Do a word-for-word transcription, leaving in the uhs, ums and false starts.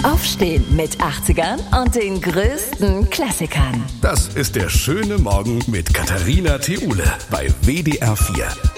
Aufstehen mit achtzigern und den größten Klassikern. Das ist der schöne Morgen mit Katharina Theule bei W D R vier.